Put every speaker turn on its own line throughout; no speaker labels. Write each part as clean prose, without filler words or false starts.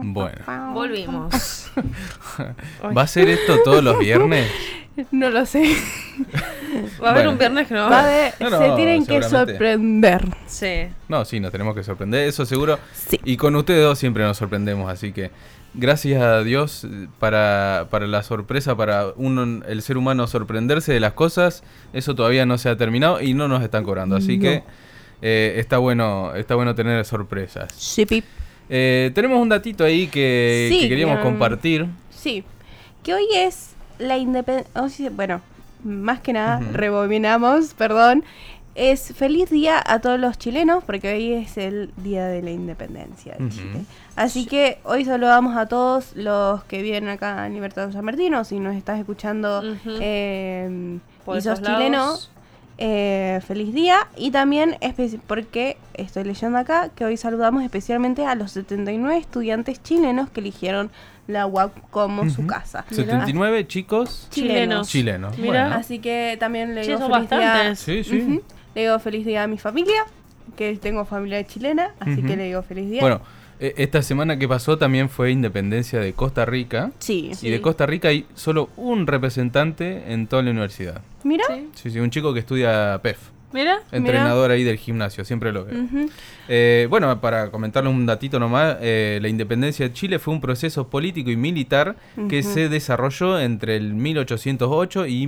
Bueno.
Volvimos.
¿Va a ser esto todos los viernes?
No lo sé.
Va a haber
Bueno.
un viernes que no.
Se tienen que
seguramente.
sorprender.
Sí.
No, sí, nos tenemos que sorprender, eso seguro.
Sí.
Y con ustedes dos siempre nos sorprendemos, así que gracias a Dios para la sorpresa, para el ser humano sorprenderse de las cosas, eso todavía no se ha terminado y no nos están cobrando, así que está bueno tener sorpresas.
Sí, Pip.
Tenemos un datito ahí que queríamos compartir.
Sí, que hoy es la independencia. Bueno, más que nada, rebobinamos, perdón. Es feliz día a todos los chilenos, porque hoy es el día de la independencia de Chile. Así que hoy saludamos a todos los que viven acá en Libertad de San Martín, o si nos estás escuchando
Por
y sos
esos
chileno.
lados.
Feliz día. Y también porque estoy leyendo acá que hoy saludamos especialmente a los 79 estudiantes chilenos que eligieron la UAP como su casa.
79 chicos
Chilenos.
chilenos.
Mira.
Bueno.
Así que también le
Che,
digo
son
feliz día.
bastantes.
Sí, sí.
Ujú. Le digo feliz día a mi familia, que tengo familia chilena, así que le digo feliz día.
Bueno, esta semana que pasó también fue independencia de Costa Rica.
Sí.
Y de Costa Rica hay solo un representante en toda la universidad.
Mira.
Sí.
Sí, un chico que estudia PEF.
Mira.
Entrenador ahí del gimnasio, siempre lo veo.
Ujú.
Bueno, para comentarles un datito nomás, la independencia de Chile fue un proceso político y militar que se desarrolló entre el 1808 y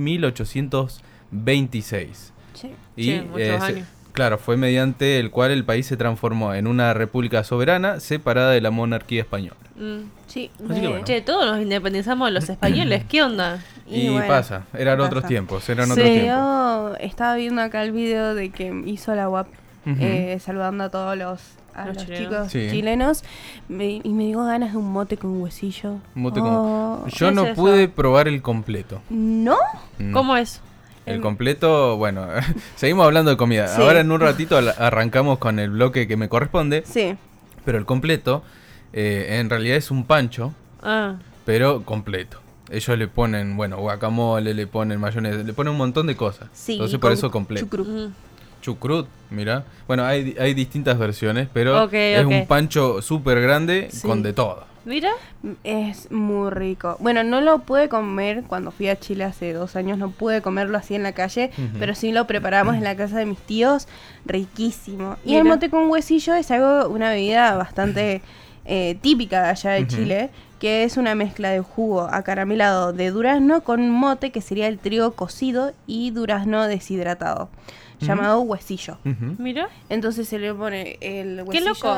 1826.
Sí.
Y,
Sí, muchos años.
claro, fue mediante el cual el país se transformó en una república soberana separada de la monarquía española.
Sí.
Así que bueno.
Che, todos nos independizamos de los españoles. ¿Qué onda?
Y
bueno,
pasa, eran
pasa.
otros tiempos,
Sí.
Yo estaba viendo acá el video de que hizo la UAP saludando a todos los
Los chilenos.
chicos
Sí.
chilenos y me dio ganas de un mote con huesillo.
Yo
¿qué
no
es eso?
pude probar el completo.
¿No?
¿Cómo es?
El completo, bueno, seguimos hablando de comida.
Sí.
Ahora en un ratito arrancamos con el bloque que me corresponde,
Sí.
pero el completo en realidad es un pancho,
Ah.
pero completo. Ellos le ponen, bueno, guacamole, le ponen mayonesa, le ponen un montón de cosas.
Sí.
Entonces
y
por
con
eso completo.
chucrut.
Chucrut, mira. Bueno, hay distintas versiones, pero
Ok,
es
ok.
un pancho súper grande
Sí.
con de todo.
Mira.
Es muy rico. Bueno, no lo pude comer cuando fui a Chile hace 2 años, no pude comerlo así en la calle, pero sí lo preparamos en la casa de mis tíos, riquísimo. Y el
Mira.
mote con huesillo es una bebida bastante típica de allá de Chile, que es una mezcla de jugo acaramelado de durazno con mote, que sería el trigo cocido, y durazno deshidratado, llamado huesillo.
Ujú.
Mira.
Entonces se le pone el
Qué
huesillo
loco.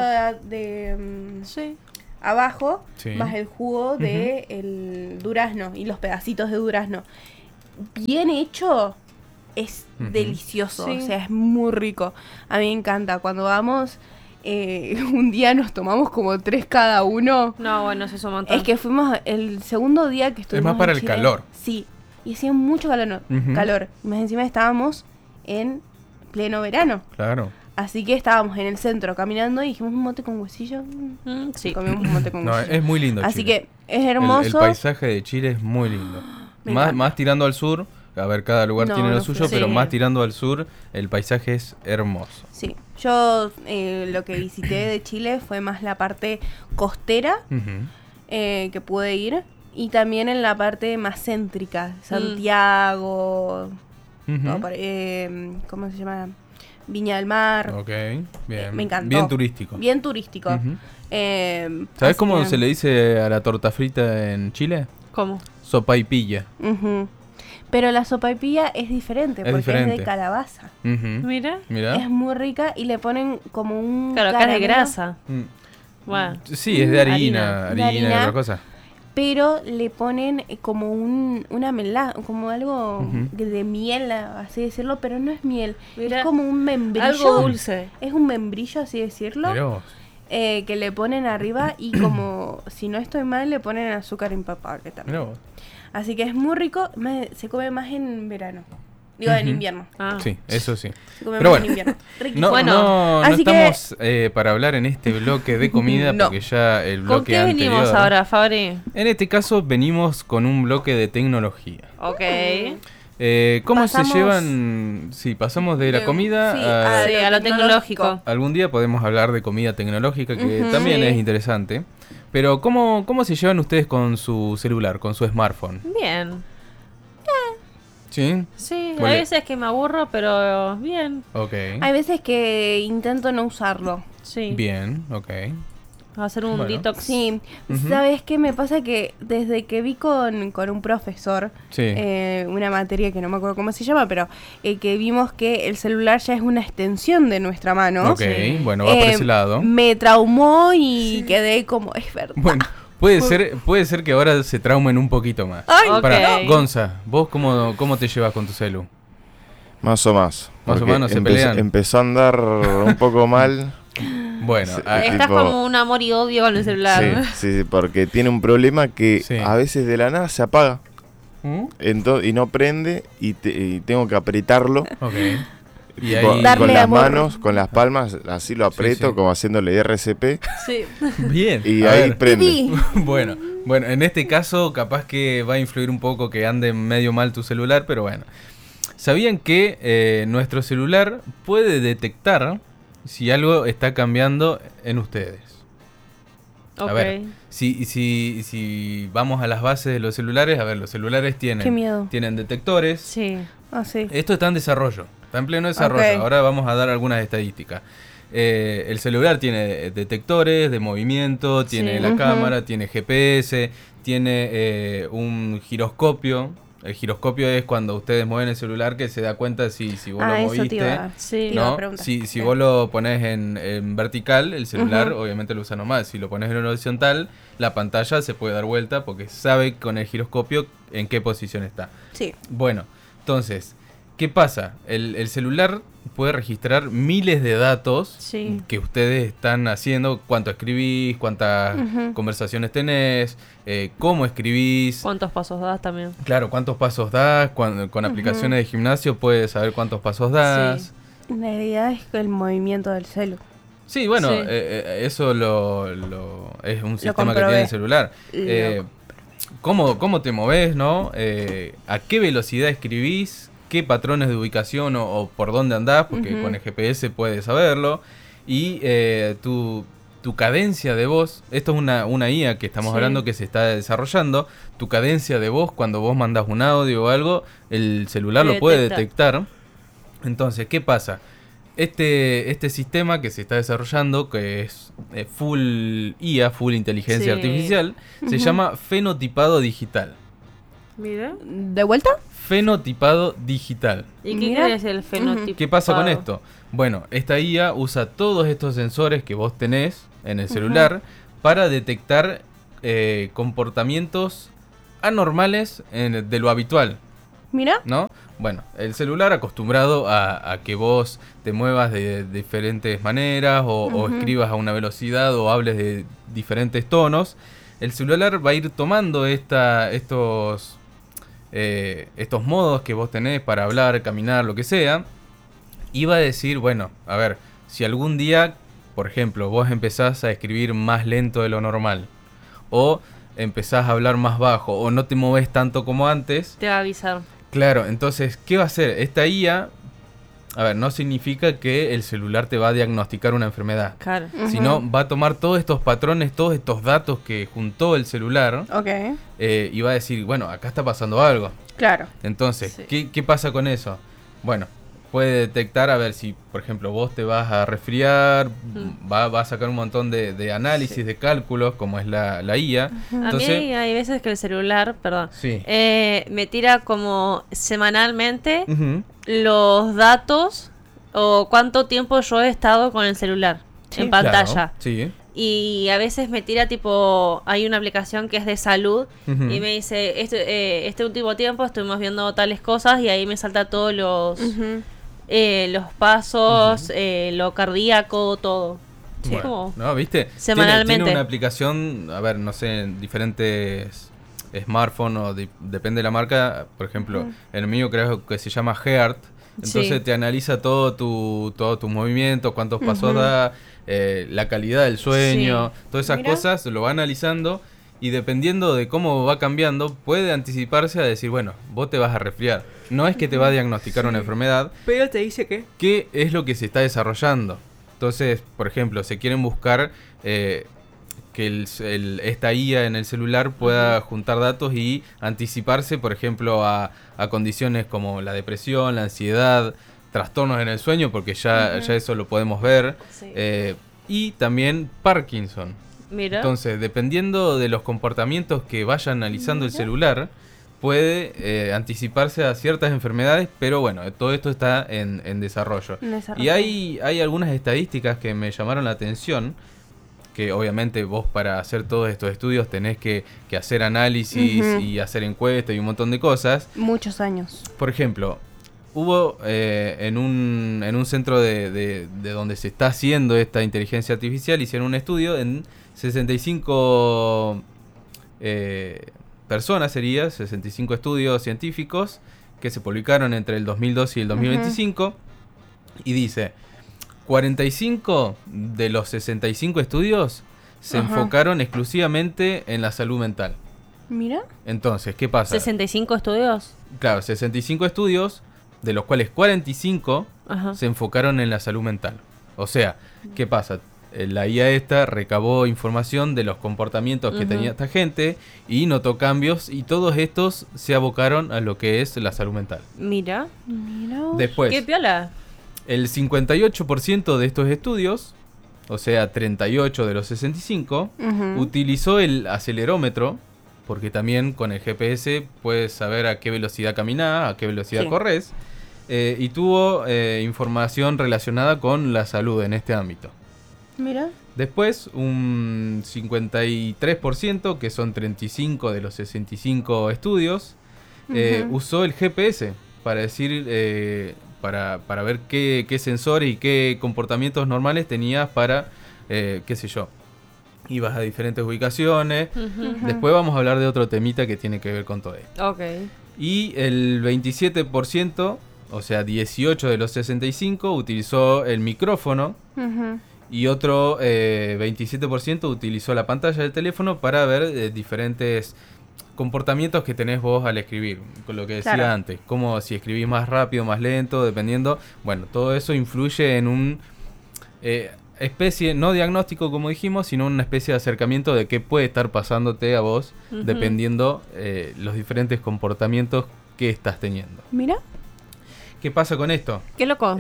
de abajo,
Sí.
más el jugo de el durazno y los pedacitos de durazno. Bien hecho, es delicioso,
Sí.
o sea, es muy rico. A mí me encanta. Cuando vamos, un día nos tomamos como 3 cada uno.
No, bueno, eso es un montón.
Es que fuimos el segundo día que estuvimos
más para
en
el
Chile.
calor.
Sí, y hacía mucho calor.
Ujú.
calor. Más encima estábamos en pleno verano.
Claro.
Así que estábamos en el centro caminando y dijimos un mote con huesillo.
Sí.
Comimos un mote con
No,
huesillo.
es muy lindo
Así
Chile.
que es hermoso.
El paisaje de Chile es muy lindo.
Me
Más,
encanta.
más tirando al sur, a ver, cada lugar
No,
tiene lo
no
suyo,
fui.
pero
Sí.
más tirando al sur, el paisaje es hermoso.
Sí, yo lo que visité de Chile fue más la parte costera
Ujú.
que pude ir, y también en la parte más céntrica, Santiago,
Ujú.
todo ¿cómo se llama? Viña del Mar.
Ok, bien.
Me encantó.
Bien turístico.
Bien turístico.
Ujú.
¿Sabes
¿Sabes cómo se le dice a la torta frita en Chile?
¿Cómo?
Sopaipilla.
Pero la sopaipilla es diferente,
Es
porque es
diferente.
de calabaza.
Ujú.
Mira.
Mira.
Es muy rica y le ponen como un
Claro, acá es de
caramelo,
grasa.
Mm.
Bueno.
Sí, es de
Harina.
harina y
harina.
otra cosa.
pero le ponen como una como algo
Ujú.
de miel, así decirlo, pero no es miel,
Mira,
es como un membrillo.
algo dulce.
Es un membrillo, así decirlo,
Mirá vos.
que le ponen arriba y como, si no estoy mal, le ponen azúcar impalpable también.
Mirá vos.
Así que es muy rico, se come más en verano. Digo, en
Ujú.
invierno.
Ah.
Sí, eso sí.
Se come
Pero
más
bueno.
en invierno. Riquísimo.
No,
Bueno,
no
así que-
estamos para hablar en este bloque de comida
No.
porque ya el
¿Con
bloque
qué
anterior...
venimos ahora, Fabri?
En este caso venimos con un bloque de tecnología.
Ok.
¿Cómo
Pasamos-
se llevan? Sí, pasamos de la
de-
comida
sí,
a...
Sí, a lo tecnológico.
Algún día podemos hablar de comida tecnológica, que
Ujú.
también
Sí.
es interesante. Pero ¿cómo se llevan ustedes con su celular, con su smartphone?
Bien.
¿Sí?
Sí,
Vale.
hay veces que me aburro, pero bien.
Ok.
Hay veces que intento no usarlo.
Sí.
Bien, ok.
Hacer un
Bueno.
detox.
Sí,
Ujú.
¿sabes qué me pasa? Que desde que vi con un profesor
Sí.
una materia que no me acuerdo cómo se llama, pero que vimos que el celular ya es una extensión de nuestra mano.
Ok, bueno, va por ese lado.
Me traumó y quedé como, es verdad.
Bueno, puede ser que ahora se traumen un poquito más.
Ay,
Ok.
Para, Gonza, ¿vos cómo te llevas con tu celu?
Más o más.
Más o
porque
menos se pelean.
Empezó a andar un poco mal.
Bueno,
Sí,
Estás
tipo-
como un amor y odio con el celular.
Sí, porque tiene un problema que
Sí.
a veces de la nada se apaga.
¿Mm?
Y no prende y tengo que apretarlo.
Ok. Y
Tipo,
ahí...
Darle
con las
amor.
manos, con las palmas, así lo aprieto,
sí.
como haciéndole RCP.
Sí.
Bien.
Y
a
ahí
ver.
prende.
Viví.
Bueno, en este caso capaz que va a influir un poco que ande medio mal tu celular, pero bueno. ¿Sabían que nuestro celular puede detectar si algo está cambiando en ustedes?
Ok.
A ver, si vamos a las bases de los celulares, a ver, los celulares
Qué miedo.
tienen detectores.
Sí.
Ah, sí.
Esto está en desarrollo, está en pleno desarrollo.
Ok.
Ahora vamos a dar algunas estadísticas. El celular tiene detectores de movimiento, tiene
Sí.
la
Ujú.
cámara, tiene GPS, tiene un giroscopio. El giroscopio es cuando ustedes mueven el celular que se da cuenta si vos lo
Eso te
moviste.
iba,
Sí.
te iba a
¿No?
preguntar.
Si
Bien.
vos lo pones en vertical, el celular
Ujú.
obviamente lo usa normal. Si lo pones en horizontal, la pantalla se puede dar vuelta porque sabe con el giroscopio en qué posición está.
Sí.
Bueno, entonces, ¿qué pasa? El celular puede registrar miles de datos
Sí.
que ustedes están haciendo, cuánto escribís, cuántas
Ujú.
conversaciones tenés, cómo escribís.
¿Cuántos pasos das también?
Claro, cuántos pasos das, con aplicaciones de gimnasio puedes saber cuántos pasos das.
Sí.
En realidad es el movimiento del celu.
Sí, bueno,
Sí.
eso es un sistema que
comprobé.
tiene el celular.
Lo
¿Cómo te moves, no? ¿A qué velocidad escribís? ¿Qué patrones de ubicación o por dónde andás? Porque
Ujú.
con el GPS puedes saberlo. Y tu cadencia de voz, esto es una IA que estamos
Sí.
hablando que se está desarrollando. Tu cadencia de voz, cuando vos mandás un audio o algo, el celular
Lo
lo puede
detecta.
detectar. Entonces, ¿qué pasa? Este sistema que se está desarrollando, que es full IA, full inteligencia
Sí.
artificial, se
Ujú.
llama fenotipado digital.
Mira.
¿De vuelta?
Fenotipado digital.
¿Y qué
Mira.
crees el fenotipo?
¿Qué pasa con esto? Bueno, esta IA usa todos estos sensores que vos tenés en el celular para detectar comportamientos anormales de lo habitual,
Mira.
¿no? Bueno, el celular acostumbrado a que vos te muevas de diferentes maneras o escribas a una velocidad o hables de diferentes tonos, el celular va a ir tomando estos modos que vos tenés para hablar, caminar, lo que sea, y va a decir, bueno, a ver, si algún día, por ejemplo, vos empezás a escribir más lento de lo normal, o empezás a hablar más bajo, o no te movés tanto como antes,
Te va a avisar.
claro, entonces, ¿qué va a hacer? Esta IA, a ver, no significa que el celular te va a diagnosticar una enfermedad,
Claro.
Ujú.
sino va a tomar todos estos patrones, todos estos datos que juntó el celular,
Ok.
y va a decir, bueno, acá está pasando algo.
Claro.
Entonces,
Sí.
¿qué pasa con eso? Bueno, puede detectar, a ver si, por ejemplo, vos te vas a resfriar, va a sacar un montón de análisis,
Sí.
de cálculos, como es la IA.
A mí
Entonces,
hay veces que el celular, perdón,
sí.
me tira como semanalmente
Ujú.
los datos o cuánto tiempo yo he estado con el celular en pantalla.
Claro, sí.
Y a veces me tira tipo, hay una aplicación que es de salud
Ujú.
y me dice, este último tiempo estuvimos viendo tales cosas y ahí me salta todos los pasos, lo cardíaco, todo. Sí,
Bueno,
como
¿no? ¿Viste?
semanalmente.
Tiene una aplicación, a ver, no sé, en diferentes smartphones o depende de la marca. Por ejemplo, el mío creo que se llama Heart. Entonces
Sí.
te analiza todo tu movimiento, cuántos pasos da, la calidad del sueño, todas esas
Mira.
cosas lo va analizando y dependiendo de cómo va cambiando, puede anticiparse a decir, bueno, vos te vas a resfriar. No es que te va a diagnosticar una enfermedad,
Pero te dice que...
qué es lo que se está desarrollando. Entonces, por ejemplo, se quieren buscar esta IA en el celular pueda juntar datos y anticiparse, por ejemplo, a condiciones como la depresión, la ansiedad, trastornos en el sueño, porque ya eso lo podemos ver,
Sí.
y también Parkinson.
Mira.
Entonces, dependiendo de los comportamientos que vaya analizando el celular, puede anticiparse a ciertas enfermedades, pero bueno, todo esto está en desarrollo. Y hay algunas estadísticas que me llamaron la atención, que obviamente vos para hacer todos estos estudios tenés que hacer análisis y hacer encuestas y un montón de cosas.
Muchos años.
Por ejemplo, hubo en un centro de donde se está haciendo esta inteligencia artificial, hicieron un estudio en 65 personas, 65 estudios científicos que se publicaron entre el 2002 y el 2025, y dice, 45 de los 65 estudios se enfocaron exclusivamente en la salud mental.
Mira.
Entonces, ¿qué pasa?
¿65 estudios?
Claro, 65 estudios, de los cuales 45
Ajá.
se enfocaron en la salud mental. O sea, ¿qué pasa? La IA esta recabó información de los comportamientos que tenía esta gente y notó cambios, y todos estos se abocaron a lo que es la salud mental.
Mira.
Mira.
Después,
¿Qué piola?
el 58% de estos estudios, o sea, 38 de los 65, utilizó el acelerómetro, porque también con el GPS puedes saber a qué velocidad caminás, a qué velocidad corres, y tuvo información relacionada con la salud en este ámbito.
Mira.
Después, un 53%, que son 35 de los 65 estudios, usó el GPS para decir, para ver qué sensores y qué comportamientos normales tenías para, qué sé yo, ibas a diferentes ubicaciones. Después vamos a hablar de otro temita que tiene que ver con todo esto.
Ok.
Y el 27%, o sea, 18 de los 65, utilizó el micrófono. Y otro 27% utilizó la pantalla del teléfono para ver diferentes comportamientos que tenés vos al escribir. Con lo que decía antes, como si escribís más rápido, más lento, dependiendo. Bueno, todo eso influye en un especie, no diagnóstico como dijimos, sino una especie de acercamiento de qué puede estar pasándote a vos, dependiendo los diferentes comportamientos que estás teniendo.
Mira.
¿Qué pasa con esto?
Qué loco.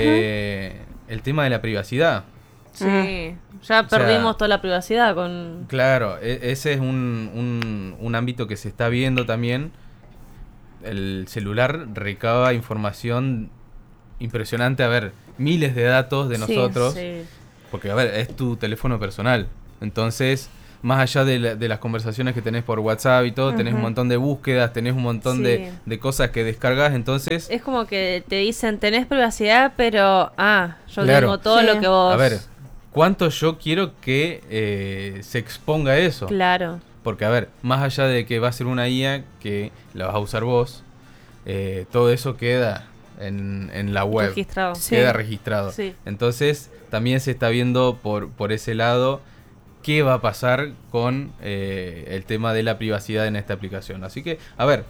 El tema de la privacidad.
Sí, ya perdimos toda la privacidad con...
Claro, ese es un ámbito que se está viendo también. El celular recaba información impresionante, a ver, miles de datos de nosotros.
Sí.
Porque, a ver, es tu teléfono personal. Entonces, más allá de las conversaciones que tenés por WhatsApp y todo, tenés un montón de búsquedas, tenés un montón de cosas que descargas, entonces...
Es como que te dicen, tenés privacidad, pero... yo
Claro.
tengo todo lo que vos...
A ver, ¿cuánto yo quiero que se exponga a eso?
Claro.
Porque, a ver, más allá de que va a ser una IA que la vas a usar vos, todo eso queda en la web.
Registrado.
Queda registrado.
Sí.
Entonces, también se está viendo por ese lado qué va a pasar con el tema de la privacidad en esta aplicación. Así que, a ver,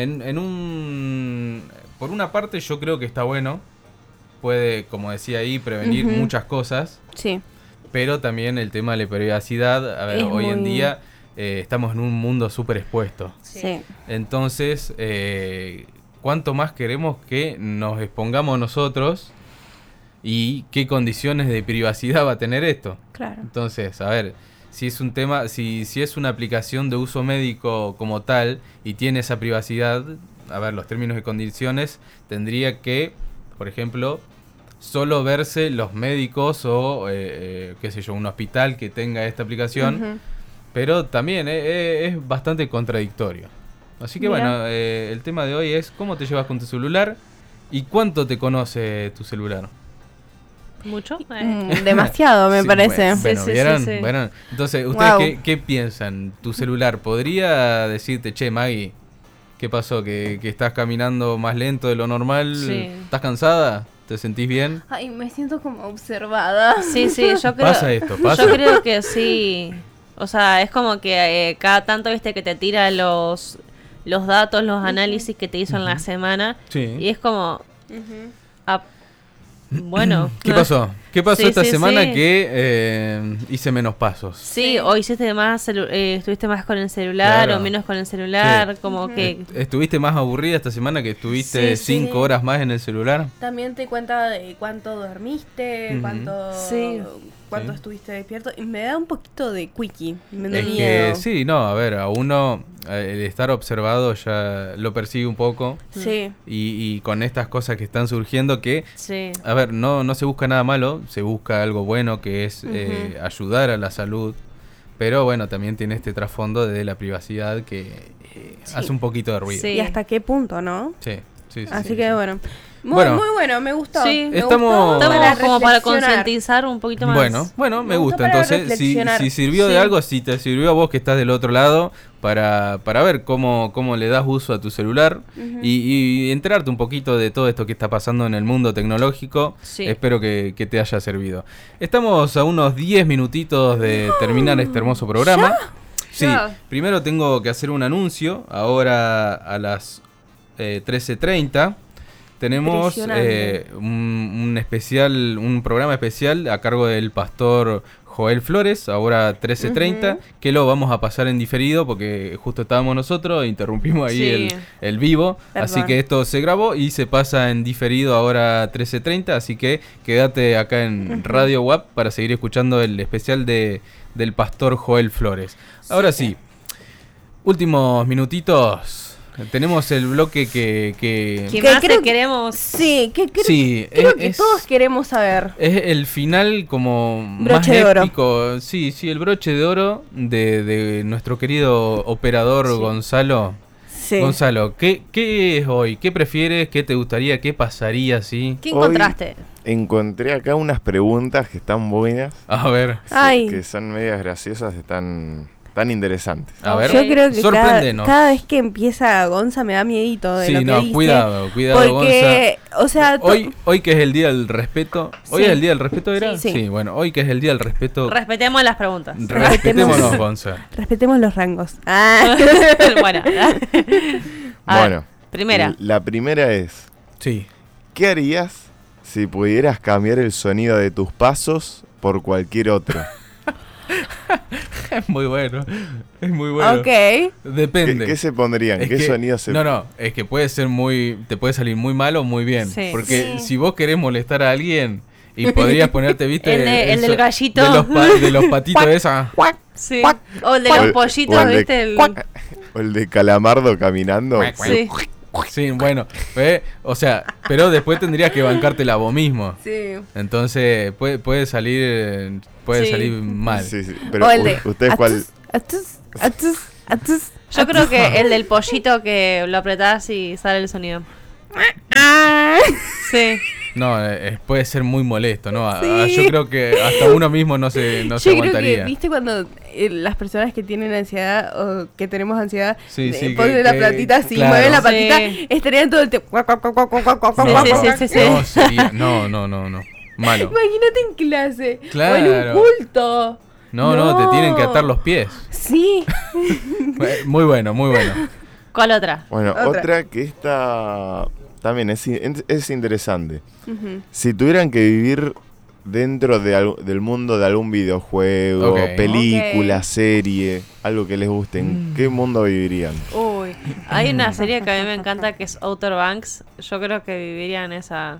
por una parte yo creo que está bueno. Puede, como decía ahí, prevenir muchas cosas.
Sí.
Pero también el tema de la privacidad, a ver, hoy en día estamos en un mundo súper expuesto.
Sí.
Entonces, ¿cuánto más queremos que nos expongamos nosotros y qué condiciones de privacidad va a tener esto?
Claro.
Entonces, a ver, si es un tema, si es una aplicación de uso médico como tal y tiene esa privacidad, a ver, los términos y condiciones, tendría que, por ejemplo, solo verse los médicos o, qué sé yo, un hospital que tenga esta aplicación, pero también es bastante contradictorio. Así que bueno, el tema de hoy es cómo te llevas con tu celular y cuánto te conoce tu celular.
¿Mucho?
Demasiado, me
Sí,
parece.
Bueno,
Sí,
¿vieron?
sí.
Bueno, entonces, ¿ustedes
Wow.
qué piensan? ¿Tu celular podría decirte, che, Maggie, qué pasó? ¿Que estás caminando más lento de lo normal?
Sí.
¿Estás cansada? ¿Te sentís bien?
Ay, me siento como observada.
Sí, yo creo...
Pasa esto, pasa.
Yo creo que sí. O sea, es como que cada tanto, viste, que te tira los datos, los análisis que te hizo en la semana.
Sí.
Y es como... Bueno.
¿Qué pasó? ¿Qué pasó
Sí,
esta
sí,
semana
sí.
que hice menos pasos?
Sí, o hiciste más, estuviste más con el celular
Claro.
o menos con el celular,
Sí.
como que...
¿Estuviste más aburrida esta semana que estuviste
Sí,
5 horas más en el celular?
También te cuenta de cuánto dormiste,
Ujú.
cuánto,
Sí.
cuánto
Sí.
estuviste despierto. Y me da un poquito de quickie. Me da
Es
miedo.
que sí, no, a ver, a uno el estar observado ya lo persigue un poco
Sí.
y con estas cosas que están surgiendo que,
Sí.
a ver, no se busca nada malo, se busca algo bueno que es
Ujú.
ayudar a la salud, pero bueno, también tiene este trasfondo de la privacidad que hace un poquito de ruido.
Sí.
¿Y hasta qué punto, no?
Sí, sí, sí,
Así
sí,
que
sí.
bueno. Muy
Bueno.
muy bueno, me gustó.
Sí.
Me
Estamos-
gustó
Estamos como para
reflexionar.
concientizar un poquito más.
Bueno, me
Me gustó
gusta.
para
Entonces, si
reflexionar.
sirvió de
Sí.
algo, si te sirvió a vos que estás del otro lado, para ver cómo le das uso a tu celular y enterarte un poquito de todo esto que está pasando en el mundo tecnológico,
Sí.
espero que te haya servido. Estamos a unos 10 minutitos de terminar este hermoso programa. Sí,
Ya.
primero tengo que hacer un anuncio. Ahora a las 13:30 tenemos
Impresionante.
un especial, un programa especial a cargo del pastor Joel Flores, ahora 13:30, que lo vamos a pasar en diferido porque justo estábamos nosotros, interrumpimos ahí
Sí.
el vivo, así
Perdón.
que esto se grabó y se pasa en diferido ahora 13:30, así que quédate acá en Radio WAP para seguir escuchando el especial del pastor Joel Flores. Ahora sí, últimos minutitos. Tenemos el bloque que
¿Qué
Que
más
creo
te
que-
queremos?
Sí,
sí,
creo que todos queremos saber.
es el final como
Broche
más
de oro.
épico. Sí, el broche de oro de nuestro querido operador
Sí.
Gonzalo.
Sí.
Gonzalo, ¿qué es hoy? ¿Qué prefieres? ¿Qué te gustaría? ¿Qué pasaría si?
¿Qué
Hoy-
encontraste?
Encontré acá unas preguntas que están buenas,
A ver,
Ay.
que son medias graciosas, están tan interesantes.
a ver.
Ok.
Yo creo que
sorpréndenos.
cada vez que empieza Gonza me da miedito de lo
Sí,
que
no,
dice.
cuidado,
Porque, o sea,
Gonza. Hoy que es el día del respeto. ¿Hoy
Sí.
es el día del respeto, era?
Sí.
Bueno, hoy que es el día del respeto.
Respetemos las preguntas.
Respetémonos, Gonza.
respetemos los rangos. Ah.
Bueno. A ver,
Bueno,
primera.
la primera es,
Sí.
¿qué harías si pudieras cambiar el sonido de tus pasos por cualquier otro?
Es muy bueno. Es muy bueno.
Ok.
Depende.
¿Qué se pondrían?
Es
¿Qué
que-
sonido se
No, es que puede ser te puede salir muy mal o muy bien.
Sí.
Porque
Sí.
si vos querés molestar a alguien y podrías ponerte, viste,
El del gallito.
de los patitos de esa.
Sí. O el de
O
los
el-
pollitos,
o el de-
¿viste?
o el de Calamardo caminando.
Sí.
Sí, bueno, o sea, pero después tendrías que bancártela vos mismo.
Sí.
Entonces puede salir
Sí.
mal.
Sí, sí, pero
O el de.
¿ustedes cuál?
atus.
Yo creo que el del pollito que lo apretás y sale el sonido.
Ah.
Sí.
No, puede ser muy molesto, ¿no?
Sí.
Yo creo que hasta uno mismo no se
Yo creo
aguantaría.
que, ¿viste cuando las personas que tienen ansiedad o que tenemos ansiedad
Sí, sí,
ponen la
que-
platita así,
claro.
mueven la patita,
Sí.
estarían todo el tiempo.
Sí.
No, sería, no. Malo.
Imagínate en clase o en
Claro.
un culto.
No, te tienen que atar los pies.
Sí.
Muy bueno, muy bueno.
¿Cuál otra?
Bueno,
Otra.
otra que esta también es interesante. Si tuvieran que vivir dentro del mundo de algún videojuego,
Ok.
película,
Ok.
serie, algo que les guste, ¿en qué mundo vivirían?
Uy.
Hay una serie que a mí me encanta que es Outer Banks. Yo creo que viviría en esa.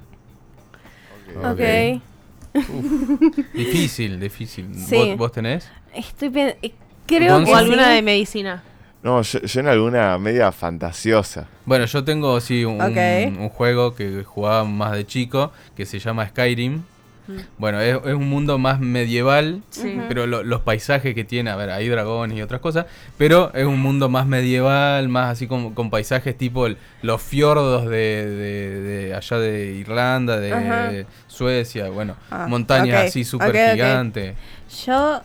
Ok.
Difícil.
Sí.
¿Vos tenés?
Creo
Gonza.
que
O alguna
sí.
de medicina.
No, yo en alguna media fantasiosa.
Bueno, yo tengo sí un
Ok.
juego que jugaba más de chico que se llama Skyrim. Bueno, es un mundo más medieval,
Sí.
pero los paisajes que tiene, a ver, hay dragones y otras cosas, pero es un mundo más medieval, más así con paisajes tipo los fiordos de allá de Irlanda, de
Ajá.
Suecia, bueno,
Ah,
montañas
ok,
así súper
ok, ok.
gigantes.
Yo.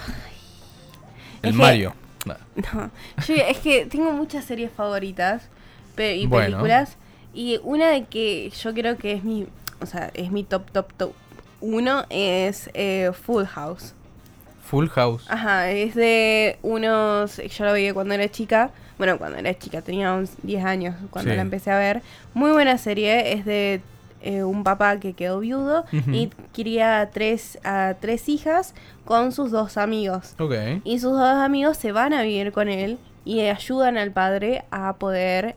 El
Es que-
Mario.
No. Yo es que tengo muchas series favoritas y
Bueno.
películas. Y una de que yo creo que es mi. O sea, es mi top uno es Full House.
Full House.
Ajá, es de unos. Yo lo vi cuando era chica. Bueno, cuando era chica, tenía 10 años cuando
Sí.
la empecé a ver. Muy buena serie, es de un papá que quedó viudo
Ujú.
y cría a tres hijas con sus 2 amigos.
Ok.
Y sus 2 amigos se van a vivir con él y ayudan al padre a poder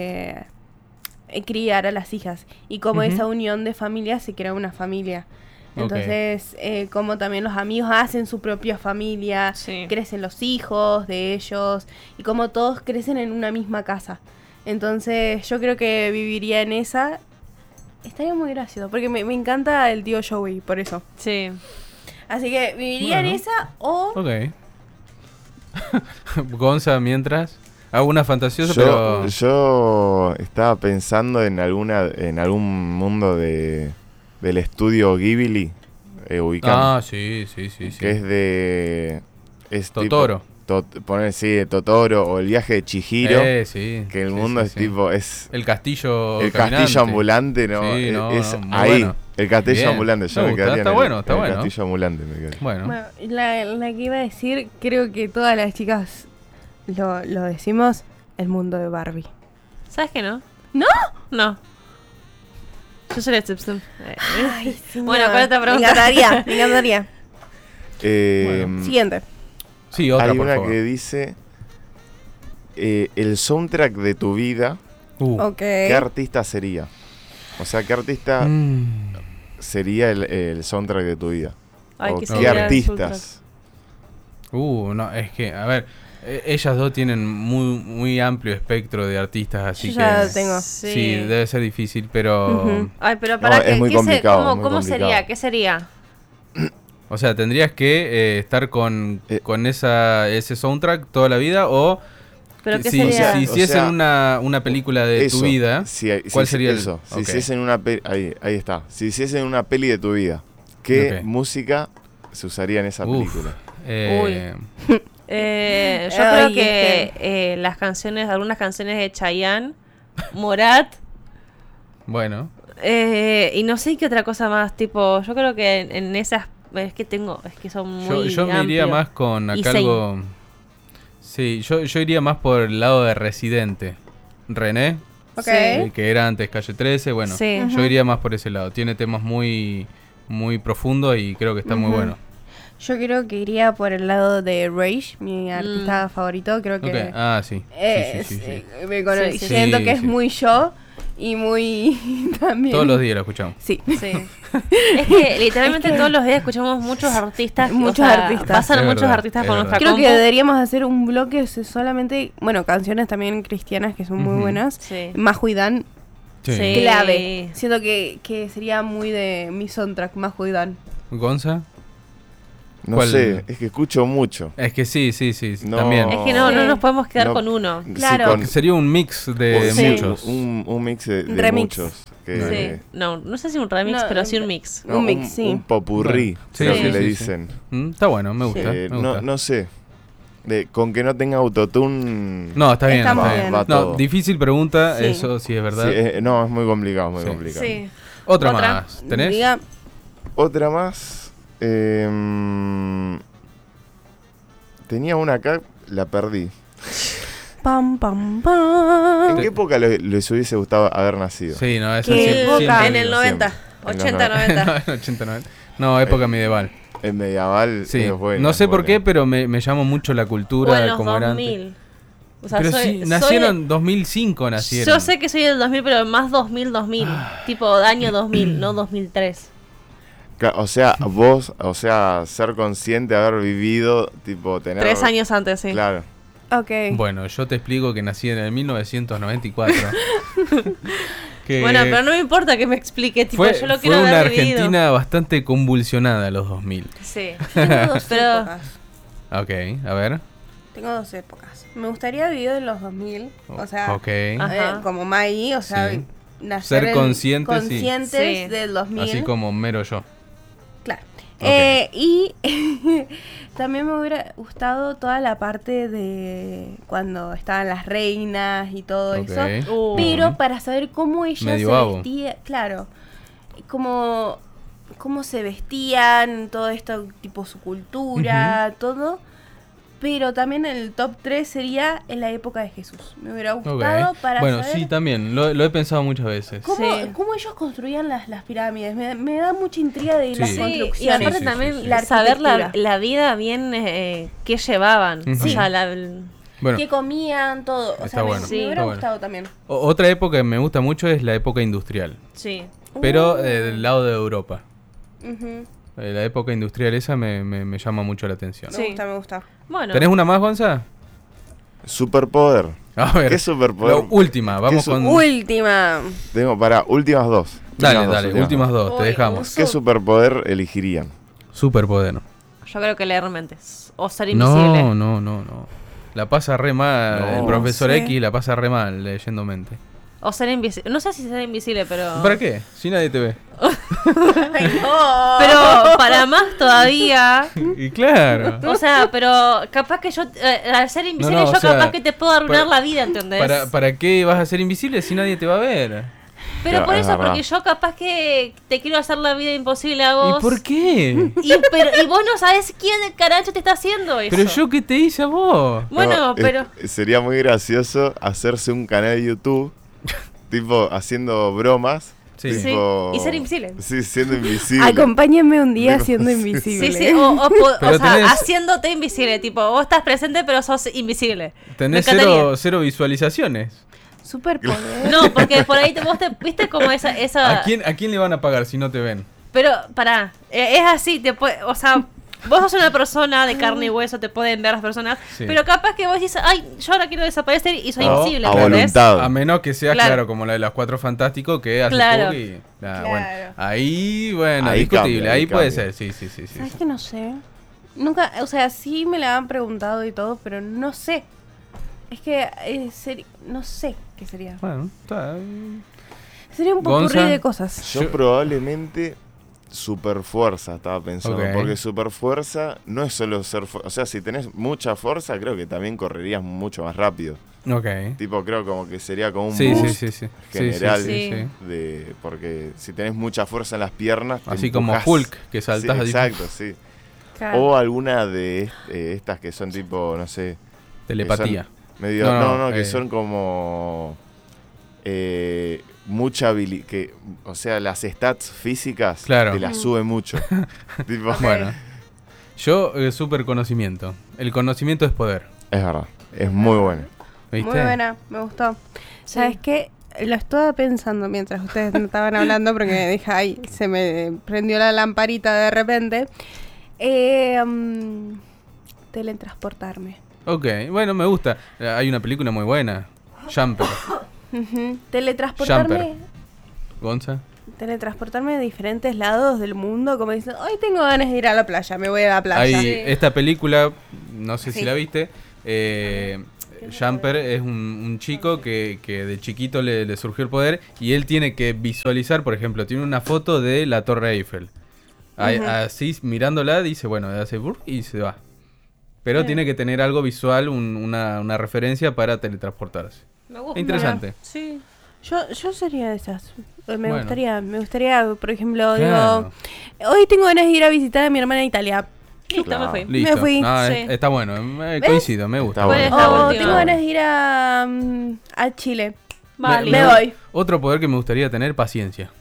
criar a las hijas. Y como
Ujú.
esa unión de familia se crea una familia.
Ok.
Entonces, como también los amigos hacen su propia familia,
Sí.
crecen los hijos de ellos y como todos crecen en una misma casa. Entonces, yo creo que viviría en esa. Estaría muy gracioso, porque me encanta el tío Joey, por eso.
Sí.
Así que viviría en
Bueno.
esa o...
Ok. Gonza, mientras. Hago una fantasiosa, pero.
Yo estaba pensando en algún mundo del estudio Ghibli, ubicado,
Ah, sí.
que es
Totoro.
Poner de Totoro o el viaje de Chihiro,
Sí.
que el
Sí,
mundo
sí,
es
sí.
tipo es
El castillo.
el
caminante.
castillo ambulante, ¿no?
Sí, no,
es
no, muy
ahí,
bueno.
el castillo
Bien.
ambulante. Yo
Me
me
gusta,
quedaría
está
en
bueno, está
el
bueno.
castillo ambulante. Me quedaría.
Bueno.
Bueno, la que iba a decir, creo que todas las chicas lo decimos, el mundo de Barbie.
¿Sabes qué no?
¿No?
No. Yo soy la excepción.
Señor.
Bueno, ¿cuál es otra pregunta?
Me encantaría. Siguiente.
Sí, otra,
Hay
por
una
favor.
que dice el soundtrack de tu vida,
Ok.
¿qué artista sería? O sea, ¿qué artista
Mm.
sería el soundtrack de tu vida?
Ay,
¿O
¿qué
qué
sería el
artistas?
No, es que, a ver, ellas dos tienen muy amplio espectro de artistas, así
Yo
que.
ya lo tengo.
Sí, debe ser difícil, pero.
Ujú.
Ay, pero
No,
para
es
que,
muy
¿qué
complicado,
¿cómo,
muy
cómo
complicado.
sería? ¿Qué sería?
O sea, tendrías que estar con ese soundtrack toda la vida o.
¿Pero
que
qué
si,
sería?
si
O
hiciesen
sea,
una película de tu vida, ¿cuál sería
eso? Si
ok.
hiciesen una ahí está. Si hiciesen una peli de tu vida, ¿qué
Ok.
música se usaría en esa
Uf.
película?
Yo
Ay,
creo
es
que las canciones, algunas canciones de Chayanne, Morat,
Bueno,
y no sé qué otra cosa más, tipo, yo creo que en esas, es que son muy
yo me iría
amplios.
más con
Y
acá algo. Sí, yo iría más por el lado de Residente. René,
Ok.
que era antes Calle 13, bueno,
Sí.
yo iría más por ese lado. Tiene temas muy profundos y creo que está muy
Ujú.
bueno.
Yo creo que iría por el lado de Rage, mi artista favorito. Creo que
Ok, ah, sí. Sí.
me
Sí, sí.
siento
Sí,
que es
sí.
muy yo y muy también.
Todos los días lo escuchamos.
Sí.
Sí. Es que literalmente todos los días escuchamos muchos artistas.
Muchos artistas.
Pasan
Es
muchos
verdad,
artistas
es
por
verdad.
nuestra
Creo que
compu.
deberíamos hacer un bloque solamente, bueno, canciones también cristianas que son muy
Ujú.
buenas.
Sí.
Majuidán,
Sí.
Sí.
clave. Siento que sería muy de mi soundtrack, Majuidán.
¿Gonza?
No
¿Cuál?
sé, es que escucho mucho.
Es que sí,
No.
también.
Es que no
Sí.
nos podemos quedar
No.
con uno.
Sí,
Claro.
con-
Sería un mix de
Sí.
muchos.
Un mix de
Remix.
muchos.
Sí. No sé si un remix,
No,
pero sí un mix.
Un mix, sí.
Un popurrí,
Bueno, sí,
creo
sí,
que le
sí,
dicen.
Está bueno, me gusta. me
No,
gusta.
no sé. Con que no tenga autotune.
No, está bien.
Está muy
está
bien.
bien.
Va
No,
todo.
difícil pregunta,
Sí.
eso sí es verdad.
Sí, no, es muy complicado, muy
Sí.
complicado.
Sí.
Otra
¿Otra?
más, ¿tenés?
Diga,
Otra más. Tenía una acá, la perdí.
pam, pam, pam.
¿En qué época les hubiese gustado haber nacido?
Sí, no, eso
¿Qué
siempre,
época?
siempre
En el
digo,
90,
siempre.
80,
No,
90.
No, en 80, 90. No, época medieval.
El medieval
Sí.
es bueno.
No sé
es
por
bueno.
qué, pero me llamó mucho la
O en
cultura
los
como era antes.
2000. O sea,
Pero
soy-
sí,
soy-
nacieron 2005, nacieron.
Yo sé que soy del 2000, pero más 2000. Tipo año 2000, no 2003.
O sea, vos, ser consciente de haber vivido, tipo, tener...
3 años antes, sí.
Claro.
Ok.
Bueno, yo te explico que nací en el 1994. Que
Bueno, pero no me importa que me explique, tipo,
fue,
yo lo
fue
quiero
una
haber vivido.
Argentina bastante convulsionada los 2000.
Sí.
Tengo dos
Pero-
épocas.
Ok, a ver.
Tengo dos épocas. Me gustaría vivir en los 2000. O sea,
Ok.
Ajá.
como Maggie, o sea,
Sí.
nacer
Ser
en-
consciente, sí.
conscientes
Sí.
del 2000.
Así como mero yo.
Claro.
Ok.
Y también me hubiera gustado toda la parte de cuando estaban las reinas y todo
Ok.
eso. Pero para saber cómo ellas
Medio
se
babo.
vestían, claro, cómo se vestían, todo esto, tipo su cultura, todo. pero también el top 3 sería en la época de Jesús. Me hubiera
Ok.
gustado para
Bueno,
saber
sí, también. Lo he pensado muchas veces.
cómo ellos construían las pirámides. Me da mucha intriga de las
Sí.
Sí,
construcciones.
y aparte
sí,
también
sí, sí.
La
saber
arquitectura.
la vida bien que llevaban.
Ujú.
O sea,
Bueno,
Que comían todo. O
Está
sea,
bueno.
me
Sí.
hubiera
Está bueno.
gustado también.
otra época que me gusta mucho es la época industrial.
sí.
Pero del lado de Europa.
Ujú.
La época industrial esa me llama mucho la atención.
Sí.
Me gusta.
Bueno.
¿Tenés una más, Gonza?
Superpoder.
A ver.
¿Qué superpoder?
La última, vamos
¿Qué
con...
Última.
Tengo para últimas dos.
Dale,
Últimas
últimas
dos.
dos, te
Uy,
dejamos.
¿Qué superpoder elegirían?
Superpoder.
Yo creo que leer mentes. O ser invisible.
No. La pasa re mal.
No,
El profesor
sé.
X la pasa re mal leyendo mente.
O ser invisible. No sé si ser invisible, pero.
¿Para qué? Si nadie te ve.
Ay, no.
Pero para más todavía.
Y claro.
O sea, pero capaz que yo. Al ser invisible,
No,
yo
o sea,
capaz que te puedo arruinar
para-
la vida, ¿entendés?
¿Para qué vas a ser invisible si nadie te va a ver?
Pero
Ya,
por
es
eso,
verdad.
porque yo capaz que te quiero hacer la vida imposible a vos.
¿Y por qué?
Y vos no sabés quién carajo te está haciendo eso.
Pero yo qué te hice a vos.
Bueno,
No,
pero.
sería muy gracioso hacerse un canal de YouTube, tipo haciendo bromas.
Sí.
Sí,
tipo-
y ser invisible.
Sí, siendo invisible.
Acompáñenme un día
Digo,
siendo
sí,
invisible.
Sí,
Pero
o sea,
tenés-
haciéndote invisible, tipo, vos estás presente pero sos invisible.
Tenés
Me encantaría.
cero visualizaciones.
Superpoder.
No, porque por ahí vos te viste como esa...
¿A quién le van a pagar si no te ven?
Pero, pará, es así, o sea, vos sos una persona de carne y hueso, te pueden ver las personas,
Sí.
pero capaz que vos dices, ay, yo ahora quiero desaparecer y soy
No,
invisible,
a
¿entendés?
voluntad.
A menos que sea,
Claro.
claro, como la de los Cuatro Fantásticos que hace
Claro.
pug y...
Claro.
Bueno, ahí, bueno,
Ahí
discutible.
cambia,
ahí
ahí
puede
cambia.
ser, sí.
¿Sabes que no sé? Nunca, o sea, sí me la han preguntado y todo, pero no sé. Es que no sé qué sería.
Bueno, está...
Sería un popurrí
Gonza.
de cosas.
Yo probablemente super fuerza estaba pensando.
Ok.
Porque super fuerza no es solo ser fuerza. O sea, si tenés mucha fuerza, creo que también correrías mucho más rápido.
Ok.
Tipo, creo como que sería como un
Sí,
boost
sí.
general.
sí.
Porque si tenés mucha fuerza en las piernas. te
Así como
empujás.
Hulk, que saltás
Sí,
así.
exacto, sí.
Claro.
O alguna de estas que son tipo, no sé.
Telepatía.
que son medio,
No,
que son como mucha habilidad, o sea, las stats físicas
Claro.
te las sube mucho. Tipo,
Bueno. Yo, super conocimiento. El conocimiento es poder.
es verdad, es muy bueno.
¿Viste?
Muy buena, me gustó.
Sí.
¿Sabes qué? Lo estaba pensando mientras ustedes estaban hablando porque dije, ay, se me prendió la lamparita de repente. Teletransportarme.
Ok, bueno, me gusta. Hay una película muy buena. Jumper.
Ujú. Teletransportarme.
Jumper. Gonza.
Teletransportarme a diferentes lados del mundo, como dicen, hoy tengo ganas de ir a la playa, me voy a la playa.
Hay
Sí.
esta película, no sé si
Sí.
la viste. Jumper es un chico que de chiquito le surgió el poder y él tiene que visualizar, por ejemplo, tiene una foto de la Torre Eiffel. Así mirándola dice, bueno, hace burr y se va. Pero tiene que tener algo visual, una referencia para teletransportarse.
Me gusta.
Interesante.
Sí.
Yo sería de esas. Me
Bueno.
gustaría, por ejemplo,
Claro.
digo, hoy tengo ganas de ir a visitar a mi hermana en Italia.
Listo,
Claro.
me fui.
Listo.
Me fui.
Ah,
Sí.
está bueno, coincido, me gusta.
Está
¿Cuál
bueno.
es la
O
última?
tengo ganas de ir a Chile.
Vale.
Me voy.
Otro poder que me gustaría tener, paciencia.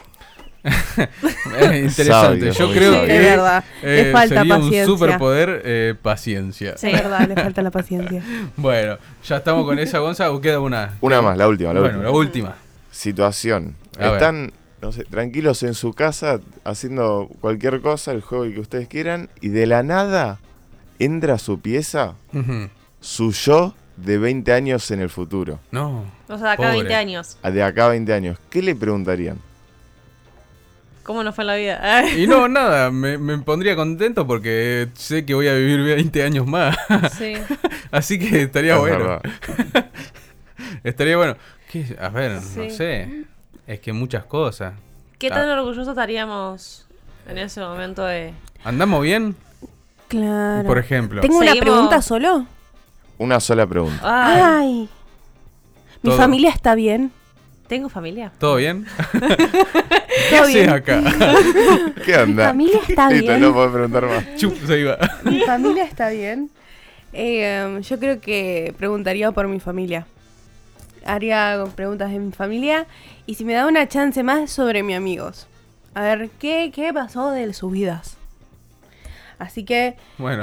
Interesante.
Sabio,
Yo
muy
creo
sabio.
que
Es verdad, le falta
sería
paciencia.
un superpoder, paciencia.
Sí.
Es verdad, le falta la paciencia.
Bueno, ya estamos con esa, Gonza, o queda una.
Una más, la última, la
Bueno,
última.
la última.
Situación.
A ver.
Están, no sé, tranquilos en su casa haciendo cualquier cosa, el juego que ustedes quieran, y de la nada entra a su pieza
Ujú.
su yo de 20 años en el futuro.
No.
O sea, de acá a
Pobre.
20 años.
De acá a 20 años. ¿Qué le preguntarían?
¿Cómo nos fue en la vida?
Y no, nada, me pondría contento porque sé que voy a vivir 20 años más.
Sí.
Así que estaría
Es
bueno.
verdad.
Estaría bueno. A ver, no
Sí.
sé. Es que muchas cosas.
¿Qué tan orgullosos estaríamos en ese momento de...
¿Andamos bien?
Claro.
Por ejemplo.
¿Tengo una
Seguimos.
pregunta solo?
Una sola pregunta.
Ay,
Ay. ¿Mi
Todo.
familia está bien?
¿tengo familia?
¿Todo bien? ¿Qué
¿Todo
haces
bien?
acá?
¿Qué
¿Mi
onda?
familia está
Listo,
bien?
no puedo preguntar más.
Chup, se iba.
Mi familia está bien. Yo creo que preguntaría por mi familia. Haría preguntas de mi familia y si me da una chance más sobre mis amigos. A ver, ¿qué pasó de sus vidas? Así que...
Bueno,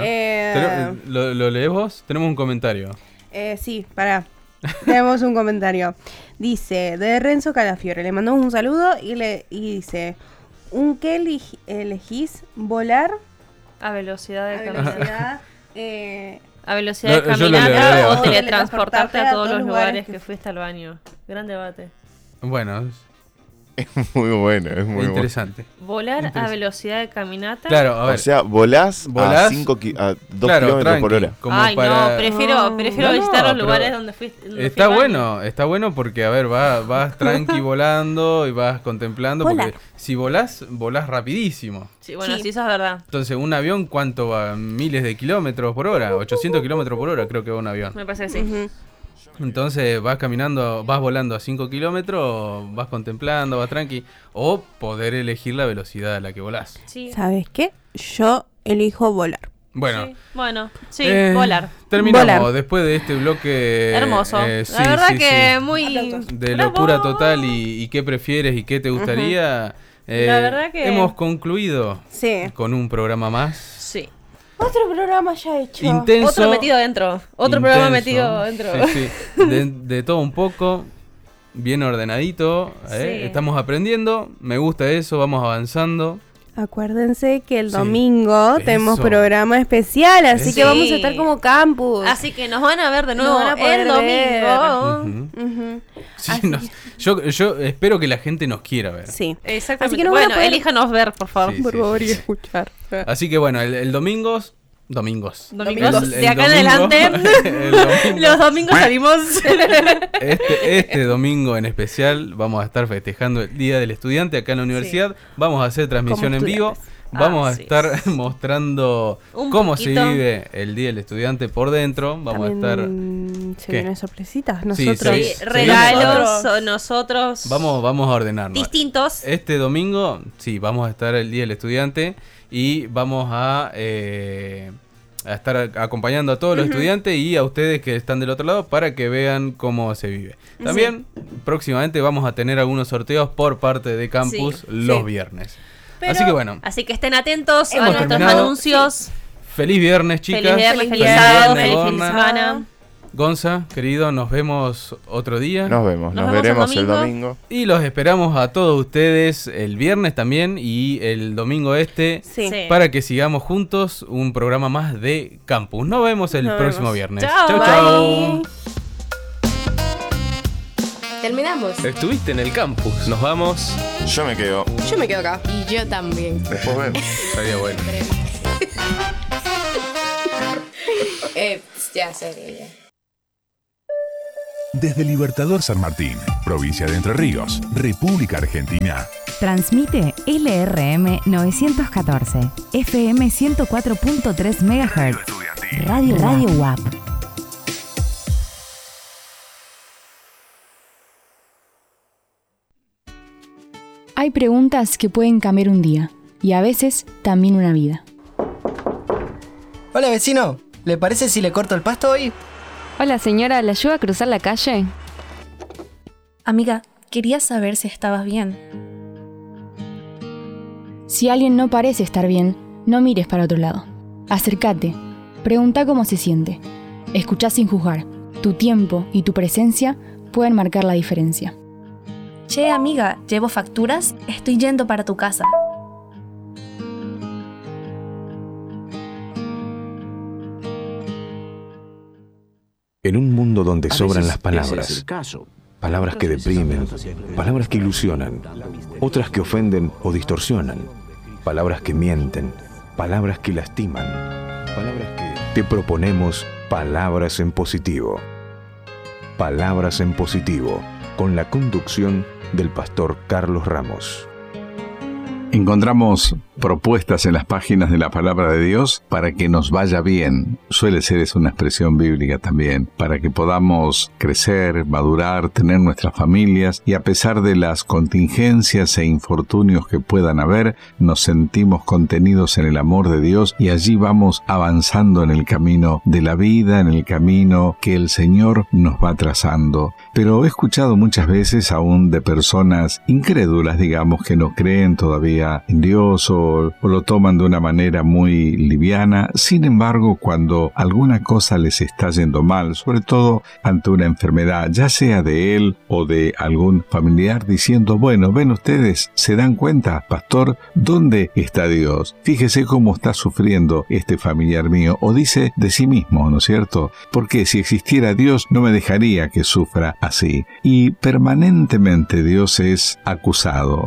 ¿lo lees vos? Tenemos un comentario.
Sí, pará. Tenemos un comentario. Dice, de Renzo Calafiore. Le mandamos un saludo y dice... ¿Qué elegís? ¿Volar?
A velocidad de
A
caminata.
velocidad...
A velocidad de
Yo lo
caminata
leo.
o teletransportarte a todos los lugares que fuiste al baño. Gran debate.
Bueno,
Es muy bueno, es muy
interesante.
Volar a
Interesante.
velocidad de caminata.
Claro, a
bueno.
ver.
O sea, volás
Volás,
a 2
claro,
kilómetros por
tranqui,
hora.
como
Ay,
para...
no, prefiero
No,
visitar los
pero
lugares donde fuiste. donde
Está
fui al baño.
está bueno porque, a ver, vas tranqui volando y vas contemplando,
Volar.
porque si volás rapidísimo.
Sí, bueno,
Sí.
sí, eso es verdad.
Entonces, un avión, ¿cuánto va? Miles de kilómetros por hora, 800 kilómetros por hora creo que va un avión.
Me parece que sí.
Ujú.
Entonces, vas volando a 5 kilómetros, vas contemplando, vas tranqui, o poder elegir la velocidad a la que volás.
Sí.
¿Sabes qué? Yo elijo volar.
Bueno,
Sí. Bueno, sí,
eh,
volar.
Terminamos
Volar.
después de este bloque.
Hermoso.
Sí,
La verdad
sí,
que
sí.
muy...
De
Bravo.
locura total y qué prefieres y qué te gustaría.
La verdad que-
Hemos concluido
Sí.
con un programa más.
Sí.
Otro programa ya hecho.
Intenso.
Otro metido dentro. Otro programa metido dentro.
Sí, sí. De todo un poco. Bien ordenadito.
Sí.
Estamos aprendiendo. Me gusta eso. Vamos avanzando.
Acuérdense que el
Sí.
domingo tenemos
Eso.
programa especial, así
Sí.
que vamos a estar como campus.
Así que nos van a ver de nuevo
Nos van a poder
el domingo.
Ujú.
Ujú.
Sí,
Así
yo espero que la gente nos quiera ver.
Sí.
Exactamente.
Así que nos van a
Bueno,
poder-
elíjanos ver, por favor.
Sí,
Por
sí,
favor,
sí,
y
sí.
escuchar.
Así que bueno, el domingos.
Domingos.
El
De acá en
domingo-
adelante.
el domingo.
Los domingos salimos.
Este domingo en especial vamos a estar festejando el Día del Estudiante acá en la universidad. Vamos a hacer transmisión
Como
en vivo.
estudiantes.
Vamos a
Así
estar
es.
mostrando
Un
cómo se
poquito.
vive el Día del Estudiante por dentro. Vamos a estar...
También se
¿Qué?
vienen sorpresitas.
Sí,
Nosotros.
sí.
Sí, regalos, o nosotros.
Vamos a ordenarnos.
Distintos.
Este domingo, sí, vamos a estar el Día del Estudiante y vamos a estar acompañando a todos los estudiantes y a ustedes que están del otro lado para que vean cómo se vive. También próximamente vamos a tener algunos sorteos por parte de Campus
Sí,
los
sí.
viernes.
Pero-
Así que bueno,
Así que estén atentos a
Hemos
nuestros
terminado.
anuncios.
feliz viernes, chicas.
Feliz viernes, feliz
Feliz
sábado,
viernes,
feliz fin de
Gorna.
semana.
Gonza, querido, nos vemos otro día.
Nos vemos,
Nos
nos
vemos el
veremos el
domingo.
domingo.
Y los esperamos a todos ustedes el viernes también y el domingo
Sí.
Sí.
para que sigamos juntos un programa más de Campus. Nos vemos el
Nos
próximo
vemos.
viernes.
Chao.
Chau,
Bye.
chau.
Terminamos.
Estuviste en el campus. Nos vamos.
Yo me quedo.
Yo me quedo acá. Y yo también.
Después vemos.
Estaría bueno.
Ya, serio, ya.
Desde Libertador San Martín, provincia de Entre Ríos, República Argentina.
Transmite LRM 914, FM 104.3 MHz, Radio WAP.
Hay preguntas que pueden cambiar un día y a veces también una vida.
Hola vecino, ¿le parece si le corto el pasto hoy?
Hola señora, ¿le ayuda a cruzar la calle?
Amiga, quería saber si estabas bien.
Si alguien no parece estar bien, no mires para otro lado. Acércate, pregunta cómo se siente. Escuchá sin juzgar. Tu tiempo y tu presencia pueden marcar la diferencia.
Che, amiga, ¿llevo facturas? Estoy yendo para tu casa.
En un mundo donde
A
sobran
veces
las
ese
palabras,
es el caso.
palabras que deprimen, palabras que ilusionan, otras que ofenden o distorsionan, palabras que mienten, palabras que lastiman, palabras que... Te proponemos Palabras en Positivo. Palabras en Positivo, con la conducción del pastor Carlos Ramos.
Encontramos propuestas en las páginas de la palabra de Dios para que nos vaya bien. Suele ser, es una expresión bíblica también, para que podamos crecer, madurar, tener nuestras familias y a pesar de las contingencias e infortunios que puedan haber, nos sentimos contenidos en el amor de Dios y allí vamos avanzando en el camino de la vida, en el camino que el Señor nos va trazando. Pero he escuchado muchas veces aún de personas incrédulas, digamos, que no creen todavía en Dios o lo toman de una manera muy liviana. Sin embargo, cuando alguna cosa les está yendo mal, sobre todo ante una enfermedad, ya sea de él o de algún familiar, diciendo, bueno, ven ustedes, se dan cuenta, pastor, ¿dónde está Dios? Fíjese cómo está sufriendo este familiar mío. O dice de sí mismo, ¿no es cierto? Porque si existiera Dios, no me dejaría que sufra así. Y permanentemente Dios es acusado,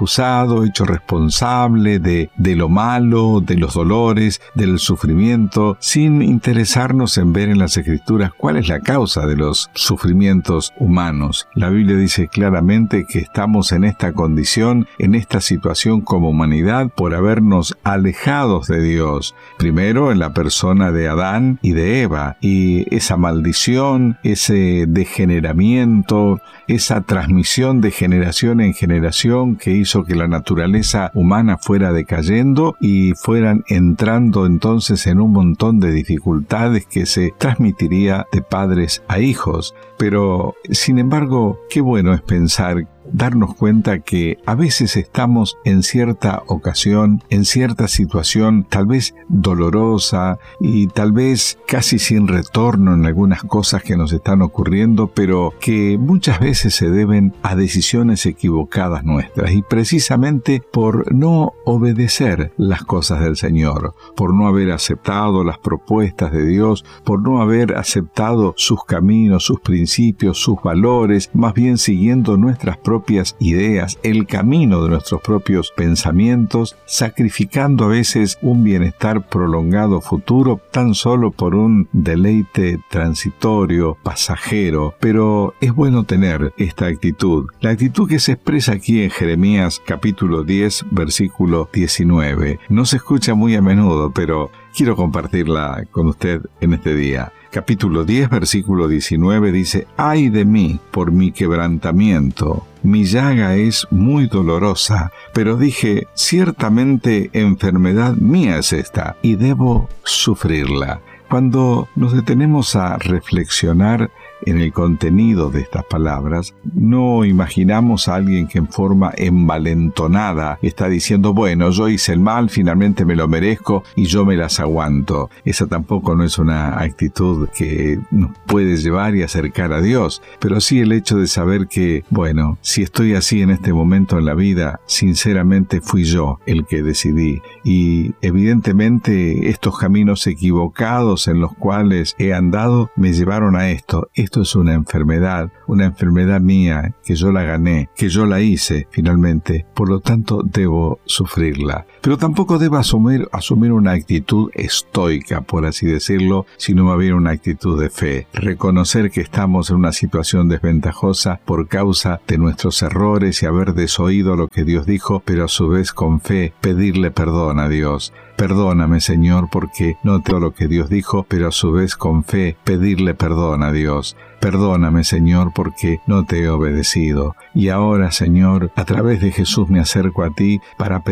hecho responsable de lo malo, de los dolores, del sufrimiento, sin interesarnos en ver en las Escrituras cuál es la causa de los sufrimientos humanos. La Biblia dice claramente que estamos en esta condición, en esta situación como humanidad, por habernos alejados de Dios. Primero en la persona de Adán y de Eva, y esa maldición, ese degeneramiento, esa transmisión de generación en generación que hizo que la naturaleza humana fuera decayendo y fueran entrando entonces en un montón de dificultades que se transmitiría de padres a hijos. Pero, sin embargo, qué bueno es pensar, darnos cuenta que a veces estamos en cierta ocasión, en cierta situación tal vez dolorosa y tal vez casi sin retorno en algunas cosas que nos están ocurriendo, pero que muchas veces se deben a decisiones equivocadas nuestras y precisamente por no obedecer las cosas del Señor, por no haber aceptado las propuestas de Dios, por no haber aceptado sus caminos, sus principios, sus valores, más bien siguiendo nuestras propias ideas, el camino de nuestros propios pensamientos, sacrificando a veces un bienestar prolongado futuro tan solo por un deleite transitorio, pasajero. Pero es bueno tener esta actitud, la actitud que se expresa aquí en Jeremías capítulo 10, versículo 19. No se escucha muy a menudo, pero quiero compartirla con usted en este día. Capítulo 10, versículo 19 dice: «Ay de mí por mi quebrantamiento, mi llaga es muy dolorosa, pero dije, ciertamente enfermedad mía es esta, y debo sufrirla». Cuando nos detenemos a reflexionar en el contenido de estas palabras, no imaginamos a alguien que en forma envalentonada está diciendo, bueno, yo hice el mal, finalmente me lo merezco y yo me las aguanto. Esa tampoco no es una actitud que nos puede llevar y acercar a Dios, pero sí el hecho de saber que, bueno, si estoy así en este momento en la vida, sinceramente fui yo el que decidí. Y evidentemente estos caminos equivocados en los cuales he andado me llevaron a esto. Esto es una enfermedad mía, que yo la gané, que yo la hice finalmente, por lo tanto debo sufrirla. Pero tampoco debo asumir una actitud estoica, por así decirlo, sino más bien una actitud de fe. Reconocer que estamos en una situación desventajosa por causa de nuestros errores y haber desoído lo que Dios dijo, pero a su vez con fe pedirle perdón a Dios. Perdóname, Señor, porque no tengo lo que Dios dijo, pero a su vez con fe pedirle perdón a Dios. Perdóname, Señor, porque no te he obedecido. Y ahora, Señor, a través de Jesús me acerco a ti para pedir